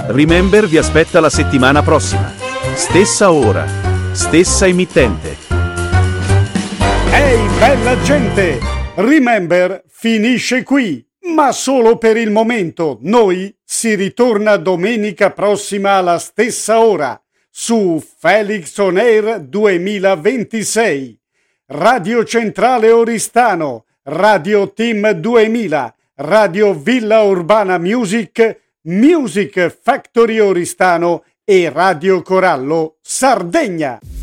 Remember vi aspetta la settimana prossima. Stessa ora, stessa emittente. Ehi, bella gente! Remember finisce qui, ma solo per il momento. Noi si ritorna domenica prossima alla stessa ora su Felix On Air 2026. Radio Centrale Oristano, Radio Team 2000, Radio Villa Urbana Music, Music Factory Oristano e Radio Corallo Sardegna.